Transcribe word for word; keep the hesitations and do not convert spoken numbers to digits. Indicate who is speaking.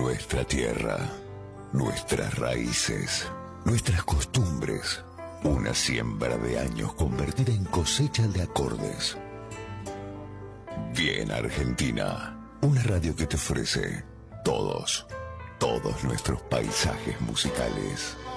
Speaker 1: Nuestra tierra, nuestras raíces, nuestras costumbres. Una siembra de años convertida en cosecha de acordes. Bien Argentina, una radio que te ofrece todos, todos nuestros paisajes musicales.